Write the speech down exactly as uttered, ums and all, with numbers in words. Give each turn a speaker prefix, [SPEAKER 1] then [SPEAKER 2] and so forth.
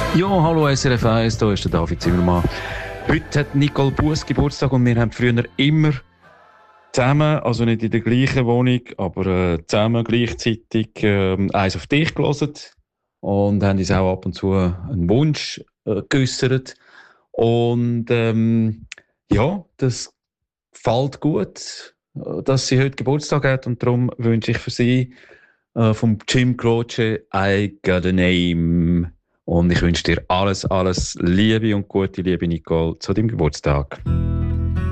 [SPEAKER 1] Ja, hallo S R F eins, da ist der David Zimmermann. Heute hat Nicole Buss Geburtstag und wir haben früher immer zusammen, also nicht in der gleichen Wohnung, aber äh, zusammen gleichzeitig äh, eins auf dich gehört und haben uns auch ab und zu einen Wunsch äh, geäussert. Und ähm, ja, das gefällt gut, äh, dass sie heute Geburtstag hat und darum wünsche ich für sie äh, vom Jim Croce I Got a Name. Und ich wünsche dir alles, alles Liebe und gute Liebe, Nicole, zu deinem Geburtstag.